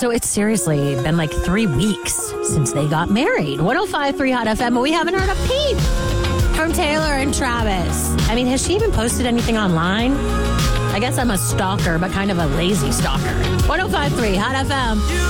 So it's seriously been like 3 weeks since they got married. 105.3 Hot FM, but we haven't heard a peep from Taylor and Travis. I mean, has she even posted anything online? I guess I'm a stalker, but kind of a lazy stalker. 105.3 Hot FM.